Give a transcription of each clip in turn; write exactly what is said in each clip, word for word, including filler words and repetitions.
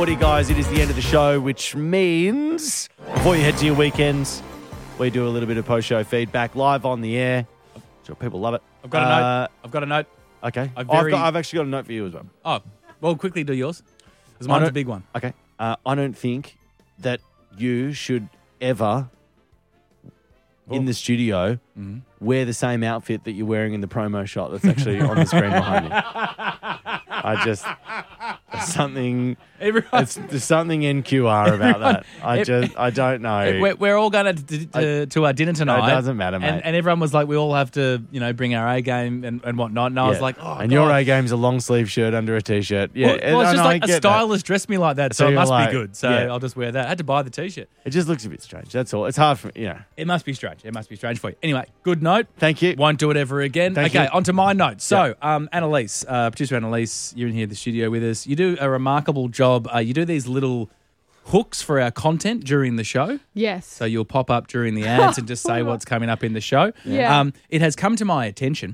Woody, guys. It is the end of the show, which means before you head to your weekends, we do a little bit of post-show feedback live on the air. I'm sure people love it. I've got a Uh, note. I've got a note. Okay. I've Oh, I've, very- got, I've actually got a note for you as well. Oh, well, quickly do yours. Because I mine's a don't- big one. Okay. Uh, I don't think that you should ever, in Oh. the studio, Mm-hmm. wear the same outfit that you're wearing in the promo shot that's actually on the screen behind you. I just... There's something... Everyone, It's, there's something N Q R about that. I Ev- just... I don't know. we're, we're all going to, to, to our dinner tonight. doesn't matter, mate. And, and everyone was like, we all have to, you know, bring our A game and, and whatnot. And I was Yeah. like, oh, and God. your A game's a long sleeve shirt under a t-shirt. Yeah, Well, well, and it's just I like a get that. stylist dressed me like that, so, So it you're must like- be good. So yeah. I'll just wear that. I had to buy the T-shirt. It just looks a bit strange. That's all. It's hard for you know. It must be strange. It must be strange for you. Anyway, good note. Thank you. Won't do it ever again. Thank okay, you. on to my notes. So, um, Annalise, uh, producer Annalise, you're in here in the studio with us. You do a remarkable job. Uh, you do these little hooks for our content during the show. Yes. So you'll pop up during the ads and just say what's coming up in the show. Yeah. Um, it has come to my attention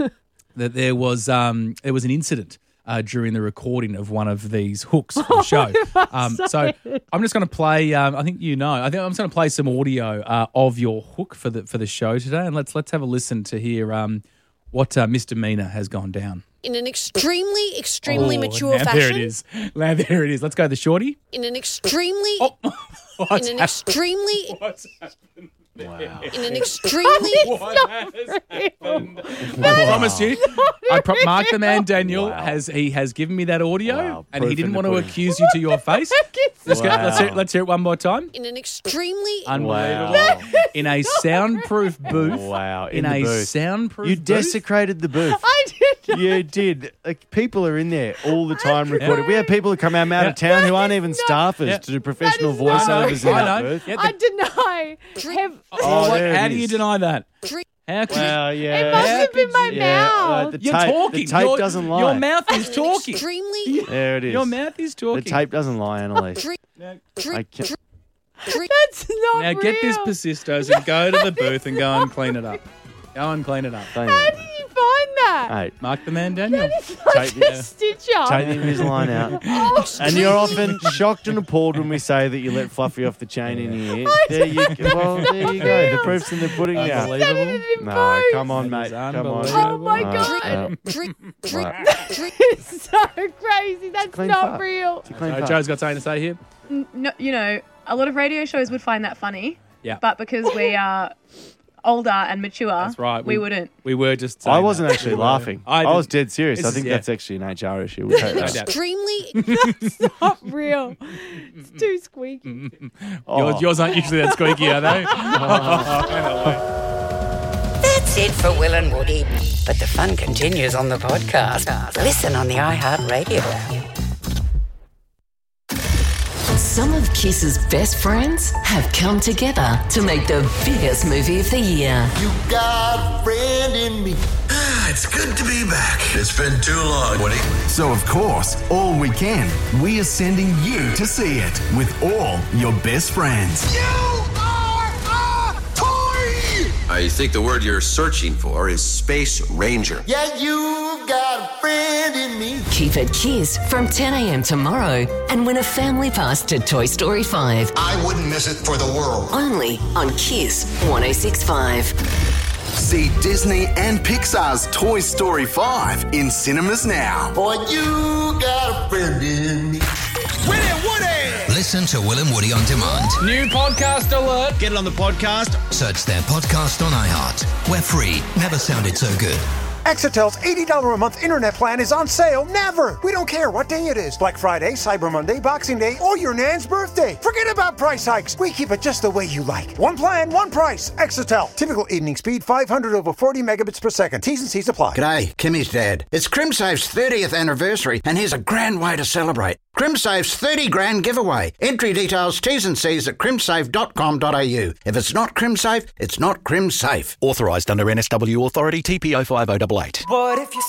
that there was um, there was an incident uh, during the recording of one of these hooks for the show. Um, so I'm just going to play. Um, I think you know. I think I'm just going to play some audio uh, of your hook for the for the show today, and let's let's have a listen to hear um, what uh, misdemeanor has gone down. In an extremely, extremely Oh, mature now fashion. There it is. Now there it is. Let's go the shorty. In an extremely, Oh, what's in an happened? extremely, What's happened? Wow. in an extremely, What has happened? I promise you, I pro- Mark the man Daniel Wow. has he has given me that audio, Wow. and he Proof didn't in the want to pudding. accuse you to your face. Let's go. Wow. Let's hear, it- let's hear it one more time. in an extremely, Unbelievable. Wow. In a soundproof booth. Wow. In, In, the a booth. soundproof You booth. desecrated the booth. I did not. You did. Like people are in there all the time recording. We have people who come out Yeah. of town who aren't even staffers Yeah. to do professional That is not- voiceovers in I that know. booth. Yeah, I the- deny. Have, oh, what- there it how do you is. deny that? Drink. How could Well, yeah. It must have been my yeah, mouth. uh, the You're tape, talking. The tape your, doesn't lie. Your mouth is in an talking. extremely, There it is. Your mouth is The talking. tape doesn't lie, Annalise. drink, Now, I drink, can't- drink, drink. That's not now real. get this persistos and go to the booth and go and clean it up. Go and clean it up. Don't How you? did you find that? Hey, Mark the man Daniel. It's not Take a the- stitch up. take the Invisalign out. Oh, And you're often shocked and appalled when we say that you let Fluffy off the chain in your ear. There you go. Well, there you go. The proof's in the pudding now. Unbelievable. No, come on, That mate. is Come on. unbelievable. Oh my Uh, God. uh, Drink, drink, Right. drink. It's so crazy. That's clean not fart. real. It's a clean Uh, fart. Joe's got something to say here. No, you know, a lot of radio shows would find that funny. Yeah. But because we are older and mature, That's right. we, wouldn't. We were just saying I wasn't that. actually We were. laughing. I, didn't. was dead serious. This I is- think yeah. that's actually an H R issue. We'll take No that. doubt. Extremely, Not real. It's too squeaky. Oh. Yours, yours aren't usually that squeaky, are they? That's it for Will and Woody. But the fun continues on the podcast. Listen on the iHeartRadio app. Some of Kiss's best friends have come together to make the biggest movie of the year. You got a friend in me. It's good to be back. It's been too long, Woody. So, of course, all weekend, we are sending you to see it with all your best friends. You are a toy! I think the word you're searching for is Space Ranger. Yeah, you've got a friend in me. Keep it Kiss from ten a.m. tomorrow and win a family pass to Toy Story five. I wouldn't miss it for the world. Only on Kiss one oh six point five. See Disney and Pixar's Toy Story five in cinemas now. Boy, you got a friend in me. Willie Woody! Listen to Will and Woody on demand. New podcast alert. Get it on the podcast. Search their podcast on iHeart. We're free. Never sounded so good. Exitel's eighty dollars a month internet plan is on sale never. We don't care what day it is. Black Friday, Cyber Monday, Boxing Day, or your Nan's birthday. Forget about price hikes. We keep it just the way you like. One plan, one price. Exitel. Typical evening speed five hundred over forty megabits per second. T's and C's apply. G'day, Kimmy's dad. It's CrimSafe's thirtieth anniversary, and here's a grand way to celebrate. CrimSafe's thirty grand giveaway. Entry details, T's and C's at crimsafe dot com dot a u. If it's not CrimSafe, it's not CrimSafe. Authorised under N S W Authority T P oh five oh eight eight. But if you